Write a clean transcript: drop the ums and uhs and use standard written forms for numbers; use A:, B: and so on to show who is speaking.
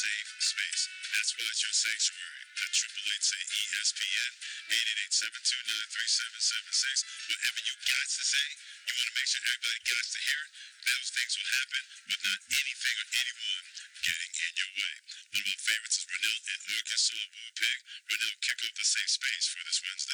A: safe space. That's why it's your sanctuary. The 888 say ESPN 888-729-3776. Whatever you got to say, you want to make sure everybody gets to hear it. Those things will happen, but not anything or anyone getting in your way. One of my favorites is Renell and Arkansas Wu Pig. Renell, kick off the safe space for this Wednesday.